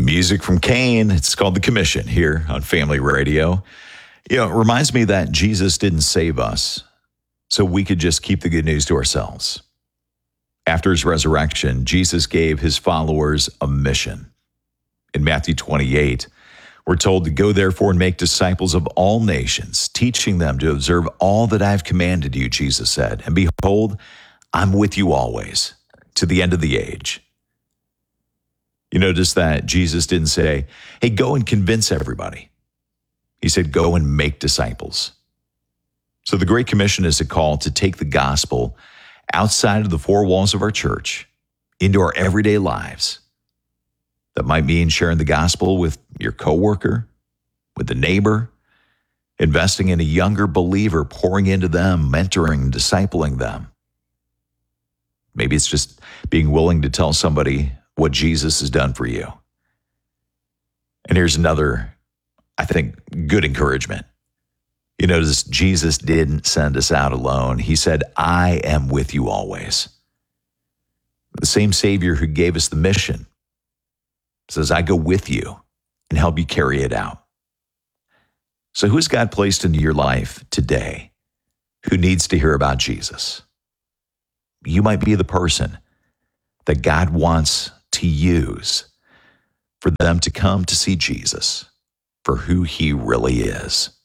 Music from Cain. It's called The Commission here on Family Radio. It reminds me that Jesus didn't save us so we could just keep the good news to ourselves. After his resurrection, Jesus gave his followers a mission. In Matthew 28, we're told to go therefore and make disciples of all nations, teaching them to observe all that I've commanded you, Jesus said. And behold, I'm with you always to the end of the age. You notice that Jesus didn't say, hey, go and convince everybody. He said, go and make disciples. So the Great Commission is a call to take the gospel outside of the four walls of our church into our everyday lives. That might mean sharing the gospel with your coworker, with a neighbor, investing in a younger believer, pouring into them, mentoring, discipling them. Maybe it's just being willing to tell somebody what Jesus has done for you. And here's another, I think, good encouragement. You notice Jesus didn't send us out alone. He said, I am with you always. The same Savior who gave us the mission says, I go with you and help you carry it out. So who has God placed into your life today who needs to hear about Jesus? You might be the person that God wants to use for them to come to see Jesus for who he really is.